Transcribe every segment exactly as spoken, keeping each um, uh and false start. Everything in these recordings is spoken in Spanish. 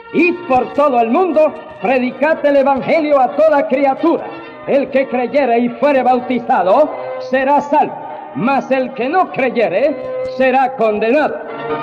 Id por todo el mundo, predicad el Evangelio a toda criatura. El que creyere y fuere bautizado será salvo, mas el que no creyere será condenado.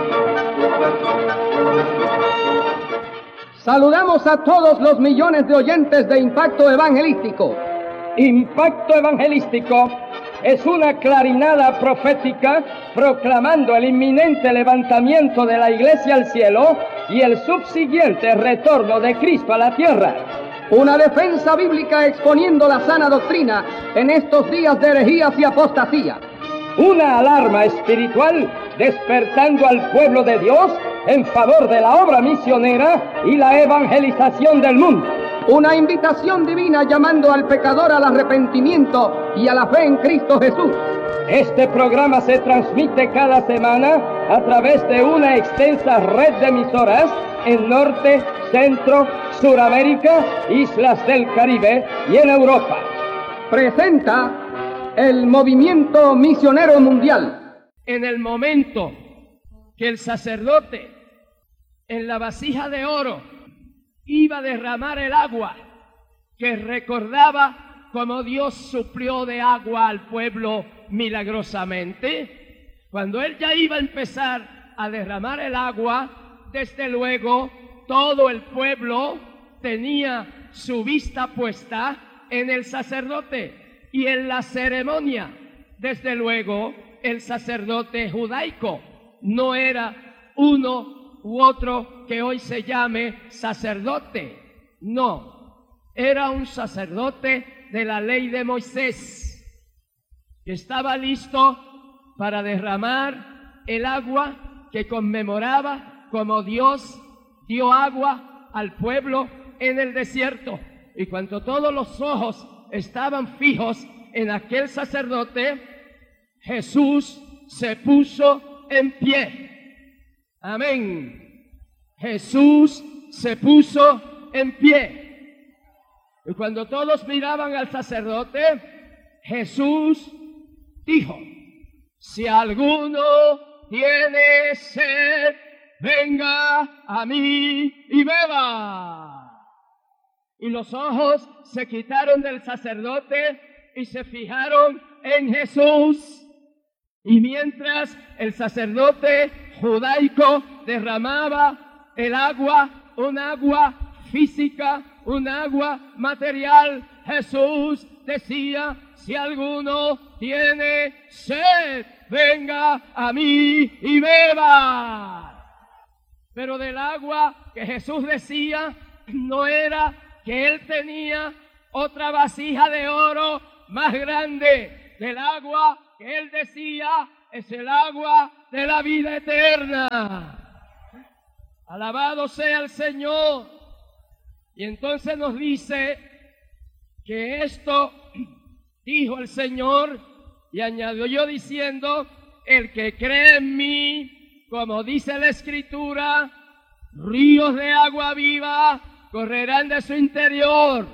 Saludamos a todos los millones de oyentes de Impacto Evangelístico. Impacto Evangelístico es una clarinada profética proclamando el inminente levantamiento de la Iglesia al cielo y el subsiguiente retorno de Cristo a la tierra. Una defensa bíblica exponiendo la sana doctrina en estos días de herejías y apostasía. Una alarma espiritual despertando al pueblo de Dios en favor de la obra misionera y la evangelización del mundo. Una invitación divina llamando al pecador al arrepentimiento y a la fe en Cristo Jesús. Este programa se transmite cada semana a través de una extensa red de emisoras en Norte, Centro, Suramérica, Islas del Caribe y en Europa. Presenta el Movimiento Misionero Mundial. En el momento que el sacerdote en la vasija de oro iba a derramar el agua que recordaba cómo Dios suplió de agua al pueblo milagrosamente, cuando él ya iba a empezar a derramar el agua, desde luego todo el pueblo tenía su vista puesta en el sacerdote y en la ceremonia. Desde luego el sacerdote judaico no era uno u otro que hoy se llame sacerdote, no, era un sacerdote de la ley de Moisés, que estaba listo para derramar el agua que conmemoraba como Dios dio agua al pueblo en el desierto. Y cuando todos los ojos estaban fijos en aquel sacerdote, Jesús se puso en pie. Amén. Jesús se puso en pie. Y cuando todos miraban al sacerdote, Jesús dijo: si alguno tiene sed, venga a mí y beba. Y los ojos se quitaron del sacerdote y se fijaron en Jesús. Y mientras el sacerdote judaico derramaba el agua, un agua física, un agua material, Jesús decía: si alguno tiene sed, venga a mí y beba. Pero del agua que Jesús decía no era que él tenía otra vasija de oro más grande. Del agua que él decía es el agua de la vida eterna. Alabado sea el Señor. Y entonces nos dice que esto dijo el Señor y añadió yo diciendo: el que cree en mí, como dice la Escritura, ríos de agua viva correrán de su interior.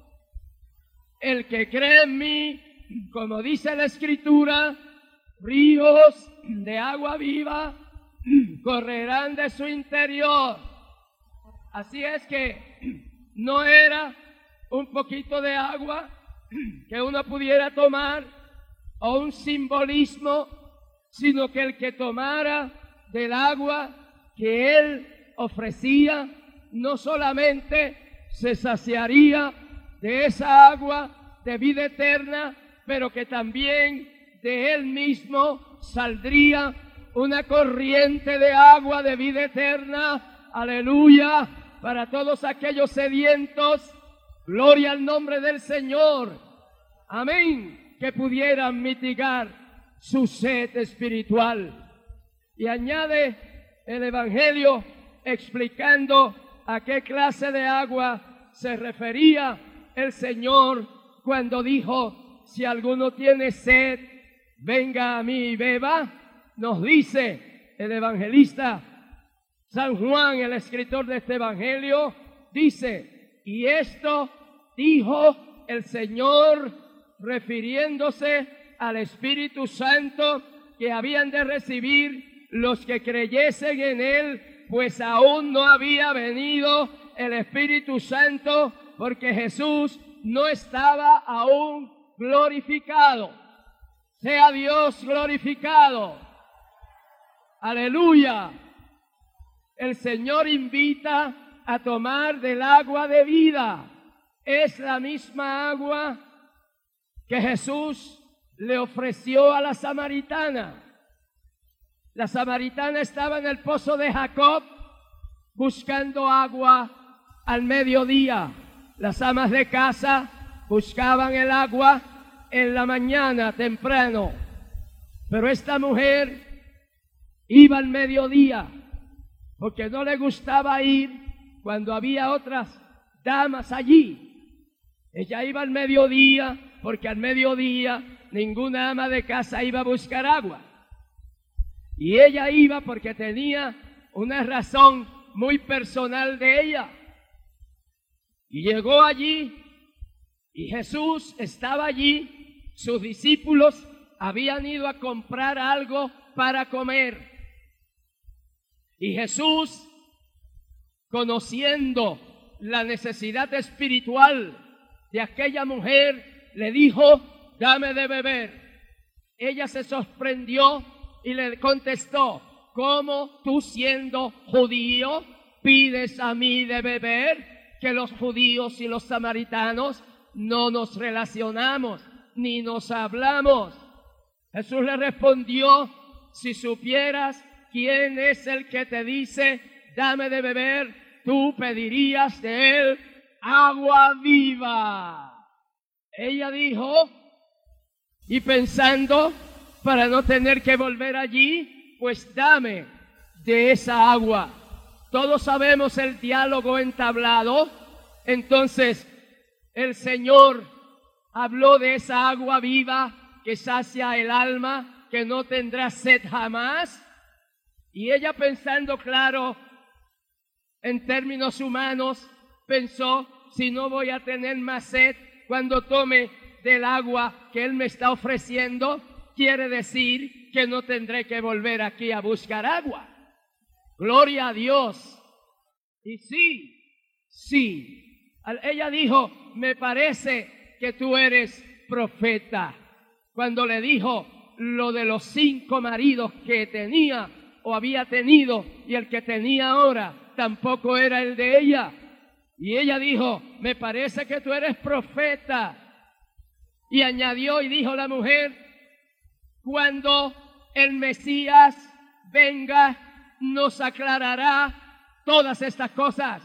El que cree en mí, como dice la Escritura, ríos de agua viva correrán de su interior. Así es que no era un poquito de agua que uno pudiera tomar o un simbolismo, sino que el que tomara del agua que él ofrecía no solamente se saciaría de esa agua de vida eterna, pero que también de él mismo saldría una corriente de agua de vida eterna. Aleluya, para todos aquellos sedientos. Gloria al nombre del Señor. Amén. Que pudieran mitigar su sed espiritual. Y añade el Evangelio explicando a qué clase de agua se refería el Señor cuando dijo: si alguno tiene sed, venga a mí y beba. Nos dice el evangelista San Juan, el escritor de este Evangelio, dice: y esto dijo el Señor refiriéndose al Espíritu Santo que habían de recibir los que creyesen en Él pues aún no había venido el Espíritu Santo, porque Jesús no estaba aún glorificado. Sea Dios glorificado. Aleluya. El Señor invita a tomar del agua de vida. Es la misma agua que Jesús le ofreció a la samaritana. La samaritana estaba en el pozo de Jacob buscando agua al mediodía. Las amas de casa buscaban el agua en la mañana temprano, pero esta mujer iba al mediodía porque no le gustaba ir cuando había otras damas allí. Ella iba al mediodía porque al mediodía ninguna ama de casa iba a buscar agua, y ella iba porque tenía una razón muy personal de ella. Y llegó allí y Jesús estaba allí. Sus discípulos habían ido a comprar algo para comer. Y Jesús, conociendo la necesidad espiritual de aquella mujer, le dijo: dame de beber. Ella se sorprendió y le contestó: ¿cómo tú, siendo judío, pides a mí de beber? Que los judíos y los samaritanos no nos relacionamos ni nos hablamos. Jesús le respondió: si supieras quién es el que te dice dame de beber, tú pedirías de él agua viva. Ella dijo, y pensando, para no tener que volver allí, pues dame de esa agua. Todos sabemos el diálogo entablado. Entonces el Señor habló de esa agua viva que sacia el alma, que no tendrá sed jamás. Y ella, pensando claro en términos humanos, pensó: si no voy a tener más sed cuando tome del agua que Él me está ofreciendo, quiere decir que no tendré que volver aquí a buscar agua. Gloria a Dios. Y sí, sí. Ella dijo: me parece que tú eres profeta. Cuando le dijo lo de los cinco maridos que tenía o había tenido, y el que tenía ahora tampoco era el de ella. Y ella dijo: me parece que tú eres profeta. Y añadió y dijo la mujer: cuando el Mesías venga, nos aclarará todas estas cosas.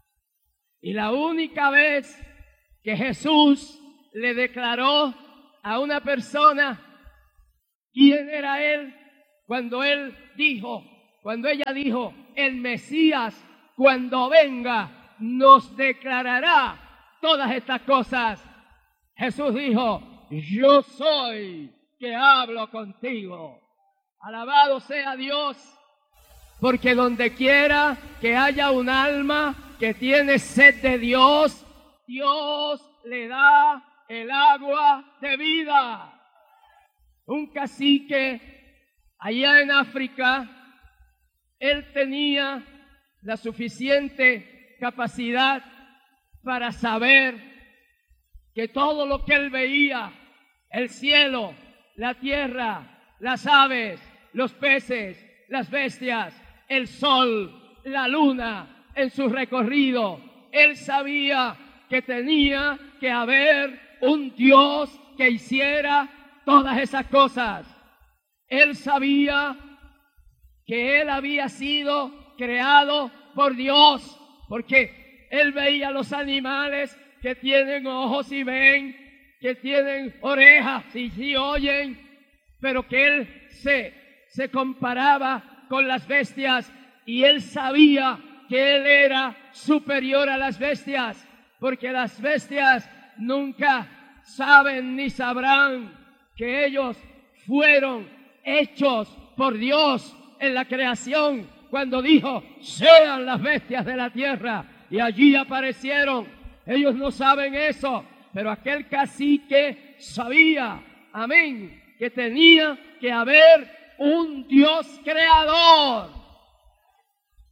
Y la única vez que Jesús le declaró a una persona quién era Él, cuando Él dijo, cuando ella dijo: el Mesías, cuando venga, nos declarará todas estas cosas. Jesús dijo: yo soy que hablo contigo. Alabado sea Dios, porque donde quiera que haya un alma que tiene sed de Dios, Dios le da el agua de vida. Un cacique allá en África, él tenía la suficiente capacidad para saber que todo lo que él veía, el cielo, la tierra, las aves, los peces, las bestias, el sol, la luna, en su recorrido, él sabía que tenía que haber un Dios que hiciera todas esas cosas. Él sabía que él había sido creado por Dios, porque él veía los animales que tienen ojos y ven, que tienen orejas y sí oyen, pero que él se, se comparaba con las bestias, y él sabía que él era superior a las bestias, porque las bestias nunca saben ni sabrán que ellos fueron hechos por Dios en la creación, cuando dijo: sean las bestias de la tierra, y allí aparecieron. Ellos no saben eso, pero aquel cacique sabía, amén, que tenía que haber un Dios creador.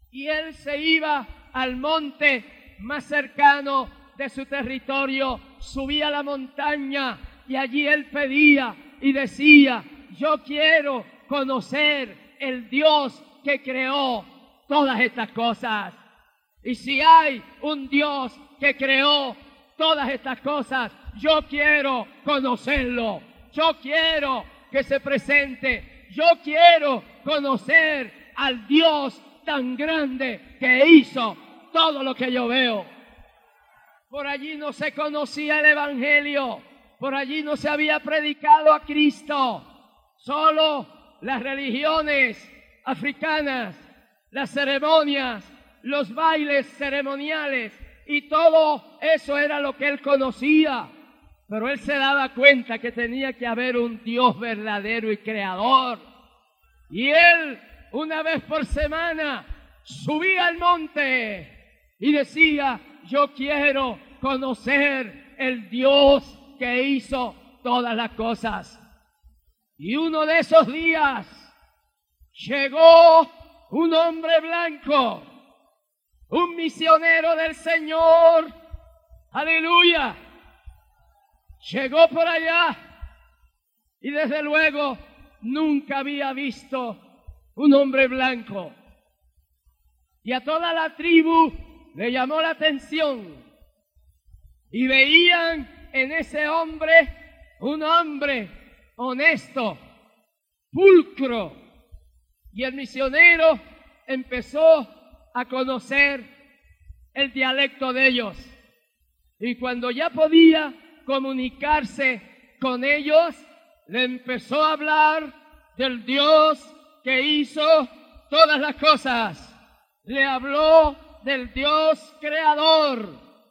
y él se iba al monte más cercano de su territorio, subía a la montaña y allí él pedía y decía: yo quiero conocer el Dios que creó todas estas cosas. Y si hay un Dios que creó todas estas cosas, yo quiero conocerlo. Yo quiero que se presente. Yo quiero conocer al Dios tan grande que hizo todo lo que yo veo. Por allí no se conocía el Evangelio. Por allí no se había predicado a Cristo. Solo las religiones africanas, las ceremonias, los bailes ceremoniales, y todo eso era lo que él conocía. Pero él se daba cuenta que tenía que haber un Dios verdadero y creador. Y él, una vez por semana, subía al monte y decía: yo quiero conocer el Dios que hizo todas las cosas. Y uno de esos días llegó un hombre blanco, un misionero del Señor, aleluya, llegó por allá y desde luego nunca había visto un hombre blanco. Y a toda la tribu le llamó la atención y veían en ese hombre un hombre honesto, pulcro. Y el misionero empezó a conocer el dialecto de ellos. Y cuando ya podía comunicarse con ellos, le empezó a hablar del Dios que hizo todas las cosas. Le habló del Dios creador.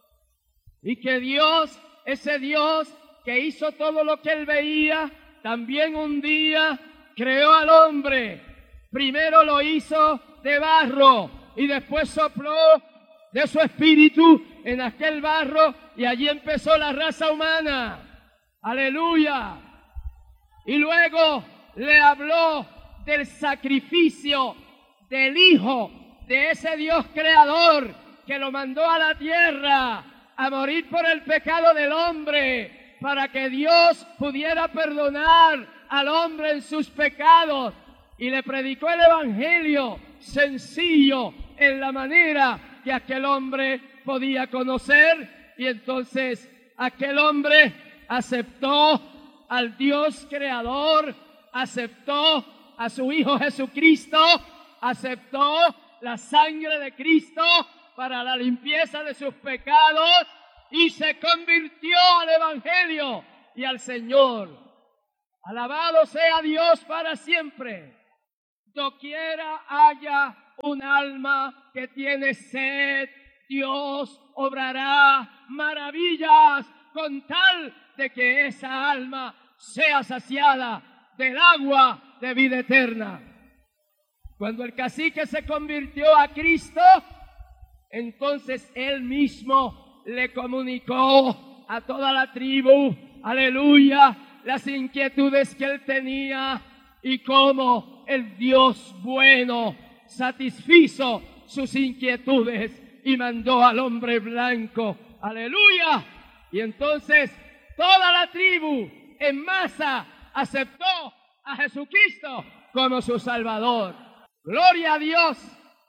Y que Dios, ese Dios que hizo todo lo que él veía, también un día creó al hombre. Primero lo hizo de barro y después sopló de su espíritu en aquel barro y allí empezó la raza humana. Aleluya. Y luego le habló del sacrificio del Hijo de ese Dios creador que lo mandó a la tierra a morir por el pecado del hombre, para que Dios pudiera perdonar al hombre en sus pecados. Y le predicó el Evangelio sencillo, en la manera que aquel hombre podía conocer. Y entonces aquel hombre aceptó al Dios creador, aceptó a su Hijo Jesucristo, aceptó la sangre de Cristo para la limpieza de sus pecados y se convirtió al Evangelio y al Señor. Alabado sea Dios para siempre. Doquiera haya un alma que tiene sed, Dios obrará maravillas con tal de que esa alma sea saciada del agua de vida eterna. Cuando el cacique se convirtió a Cristo, entonces él mismo le comunicó a toda la tribu, aleluya, las inquietudes que él tenía y cómo el Dios bueno satisfizo sus inquietudes y mandó al hombre blanco, aleluya. Y entonces toda la tribu en masa aceptó a Jesucristo como su Salvador. ¡Gloria a Dios!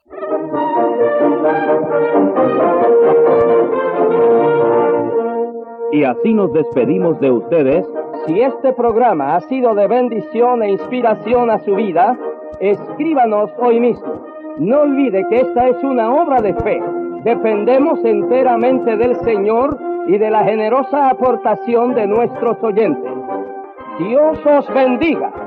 Y así nos despedimos de ustedes. Si este programa ha sido de bendición e inspiración a su vida, escríbanos hoy mismo. No olvide que esta es una obra de fe. Dependemos enteramente del Señor y de la generosa aportación de nuestros oyentes. Dios os bendiga.